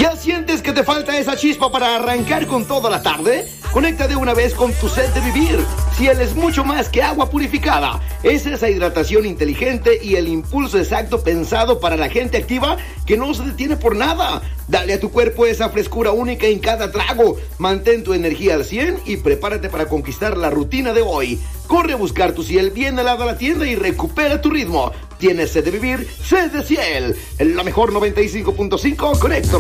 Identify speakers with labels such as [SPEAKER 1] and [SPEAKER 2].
[SPEAKER 1] ¿Ya sientes que te falta esa chispa para arrancar con toda la tarde? Conecta de una vez con tu sed de vivir. Ciel es mucho más que agua purificada. Es esa hidratación inteligente y el impulso exacto pensado para la gente activa que no se detiene por nada. Dale a tu cuerpo esa frescura única en cada trago. Mantén tu energía al 100 y prepárate para conquistar la rutina de hoy. Corre a buscar tu Ciel bien helado a la tienda y recupera tu ritmo. ¿Tienes sed de vivir? Sed de Ciel. La mejor 95.5 con Héctor